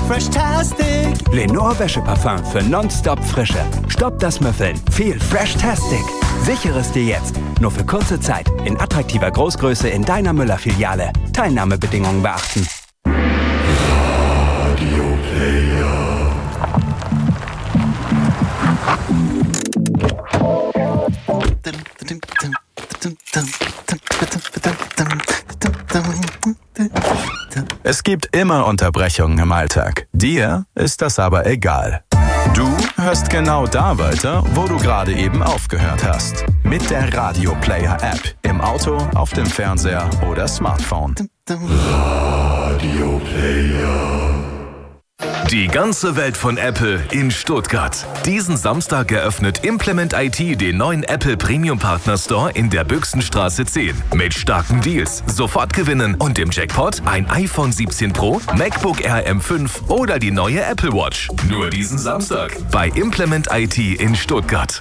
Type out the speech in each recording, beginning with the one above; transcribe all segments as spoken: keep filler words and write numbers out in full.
Freshtastic! Lenore Wäscheparfum für nonstop Frische. Stoppt das Müffeln. Viel Freshtastic. Sichere es dir jetzt. Nur für kurze Zeit. In attraktiver Großgröße in deiner Müller-Filiale. Teilnahmebedingungen beachten. Radio Player. Es gibt immer Unterbrechungen im Alltag. Dir ist das aber egal. Du hörst genau da weiter, wo du gerade eben aufgehört hast. Mit der Radio Player App. Im Auto, auf dem Fernseher oder Smartphone. Radio Player. Die ganze Welt von Apple in Stuttgart. Diesen Samstag eröffnet Implement I T den neuen Apple Premium Partner Store in der Büchsenstraße zehn. Mit starken Deals, sofort gewinnen und im Jackpot ein iPhone siebzehn Pro, MacBook Air M fünf oder die neue Apple Watch. Nur diesen Samstag bei Implement I T in Stuttgart.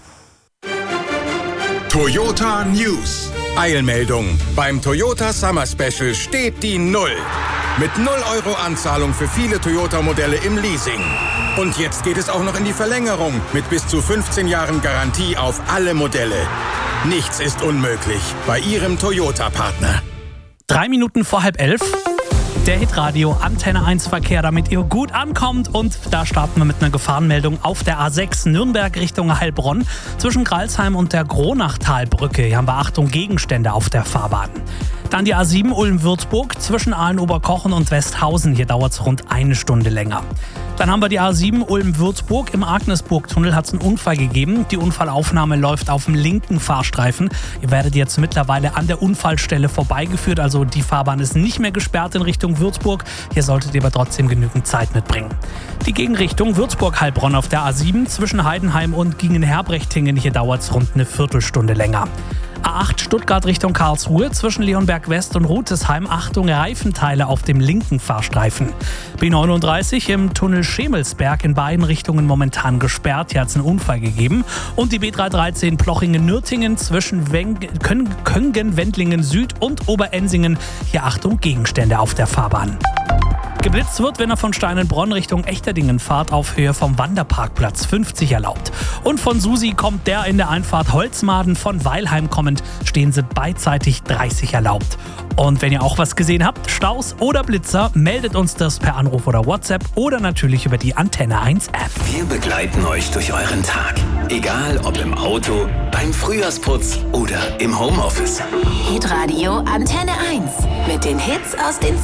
Toyota News. Eilmeldung. Beim Toyota Summer Special steht die Null. Mit null Euro Anzahlung für viele Toyota-Modelle im Leasing. Und jetzt geht es auch noch in die Verlängerung mit bis zu fünfzehn Jahren Garantie auf alle Modelle. Nichts ist unmöglich bei Ihrem Toyota-Partner. Drei Minuten vor halb elf. Der Hitradio Antenne eins Verkehr, damit ihr gut ankommt. Und da starten wir mit einer Gefahrenmeldung auf der A sechs Nürnberg Richtung Heilbronn. Zwischen Gralsheim und der Kronachtalbrücke. Hier haben wir Achtung, Gegenstände auf der Fahrbahn. Dann die A sieben Ulm-Würzburg zwischen Aalen-Oberkochen und Westhausen. Hier dauert es rund eine Stunde länger. Dann haben wir die A sieben Ulm-Würzburg. Im Agnesburg-Tunnel hat es einen Unfall gegeben. Die Unfallaufnahme läuft auf dem linken Fahrstreifen. Ihr werdet jetzt mittlerweile an der Unfallstelle vorbeigeführt. Also die Fahrbahn ist nicht mehr gesperrt in Richtung Würzburg. Hier solltet ihr aber trotzdem genügend Zeit mitbringen. Die Gegenrichtung Würzburg-Heilbronn auf der A sieben zwischen Heidenheim und Gingen-Herbrechtinghen. Hier dauert es rund eine Viertelstunde länger. A acht Stuttgart Richtung Karlsruhe zwischen Leonberg West und Rutesheim. Achtung, Reifenteile auf dem linken Fahrstreifen. B neununddreißig im Tunnel Schemelsberg in beiden Richtungen momentan gesperrt. Hier hat es einen Unfall gegeben. Und die B dreihundertdreizehn Plochingen-Nürtingen zwischen Weng- Kön- Köngen, Wendlingen Süd und Oberensingen. Hier Achtung, Gegenstände auf der Fahrbahn. Geblitzt wird, wenn er von Steinenbronn Richtung Echterdingen fahrt, auf Höhe vom Wanderparkplatz fünfzig erlaubt. Und von Susi kommt der in der Einfahrt Holzmaden. Von Weilheim kommend stehen sie beidseitig dreißig erlaubt. Und wenn ihr auch was gesehen habt, Staus oder Blitzer, meldet uns das per Anruf oder WhatsApp oder natürlich über die Antenne eins App. Wir begleiten euch durch euren Tag. Egal ob im Auto, beim Frühjahrsputz oder im Homeoffice. Hitradio Antenne eins. Mit den Hits aus den